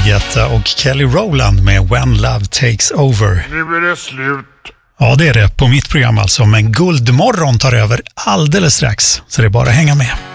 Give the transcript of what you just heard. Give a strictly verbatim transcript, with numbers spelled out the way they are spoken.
David Guetta och Kelly Rowland med When Love Takes Over. Nu är det slut. Ja, det är det på mitt program alltså, men Guldmorgon tar över alldeles strax, så det är bara att hänga med.